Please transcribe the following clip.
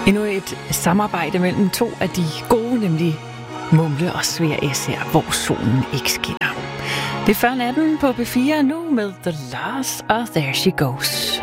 Endnu et samarbejde mellem to af de gode, nemlig Mumle og Svær S her, hvor solen ikke skinner. Det er før natten på B4 nu med The Last og There She Goes.